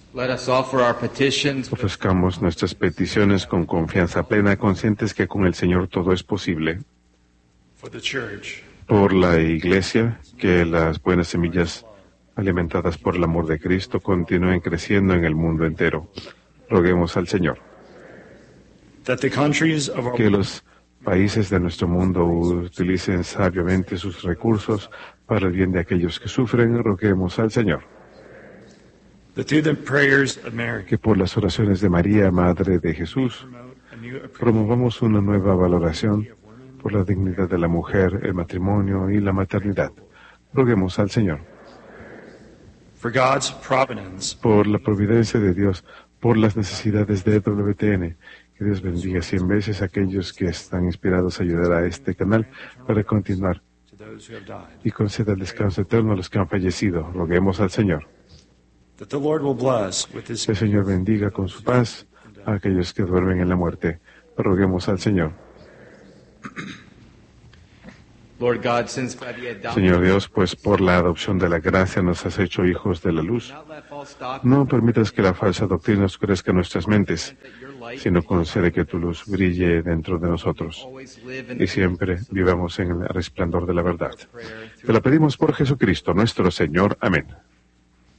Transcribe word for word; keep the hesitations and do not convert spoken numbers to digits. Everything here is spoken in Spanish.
Let us offer our petitions with Ofrezcamos nuestras peticiones con confianza plena, conscientes que con el Señor todo es posible. for the church, Por la Iglesia, que las buenas semillas alimentadas por el amor de Cristo continúen creciendo en el mundo entero. Roguemos al Señor. that the countries of our Que los países de nuestro mundo utilicen sabiamente sus recursos para el bien de aquellos que sufren. Roguemos al Señor. that through the prayers of Mary, Que por las oraciones de María, Madre de Jesús, promote a new appreciation promovamos una nueva valoración por la dignidad de la mujer, el matrimonio y la maternidad. Roguemos al Señor. for God's providence, Por la providencia de Dios, por las necesidades de W T N. Que Dios bendiga cien veces a aquellos que están inspirados a ayudar a este canal para continuar to those who have died. y conceda el descanso eterno a los que han fallecido. Roguemos al Señor. That the Lord will bless with his Que el Señor bendiga con su paz a aquellos que duermen en la muerte. Roguemos al Señor. Lord God, since by the adoption Señor Dios, pues por la adopción de la gracia nos has hecho hijos de la luz. not let false doctrine No permitas que la falsa doctrina oscurezca nuestras mentes, that your light sino concede que tu luz brille dentro de nosotros always live in y siempre vivamos en el resplandor de la verdad. prayer Te lo pedimos por Jesucristo, nuestro Señor. Amén.